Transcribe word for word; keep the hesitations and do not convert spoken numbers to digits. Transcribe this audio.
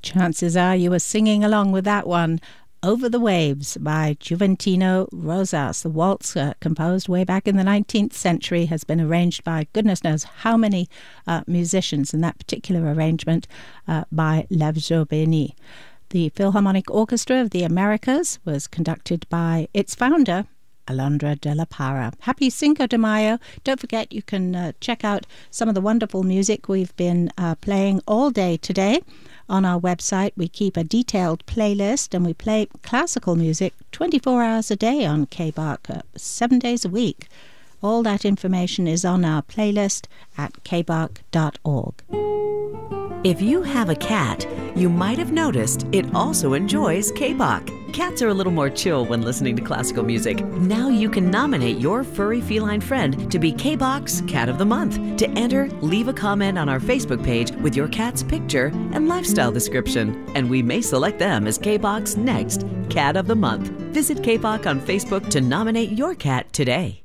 Chances are you were singing along with that one. Over the Waves by Juventino Rosas. The waltz, uh, composed way back in the nineteenth century, has been arranged by goodness knows how many uh, musicians, in that particular arrangement uh, by Lavjo Beni. The Philharmonic Orchestra of the Americas was conducted by its founder, Alondra de la Parra. Happy Cinco de Mayo. Don't forget you can uh, check out some of the wonderful music we've been uh, playing all day today. On our website, we keep a detailed playlist and we play classical music twenty-four hours a day on K B A R C, uh, seven days a week. All that information is on our playlist at k b a r c dot org. If you have a cat, you might have noticed it also enjoys K B A R C. Cats are a little more chill when listening to classical music. Now you can nominate your furry feline friend to be K B A R C's Cat of the Month. To enter, leave a comment on our Facebook page with your cat's picture and lifestyle description, and we may select them as K B A R C's next Cat of the Month. Visit K B A R C on Facebook to nominate your cat today.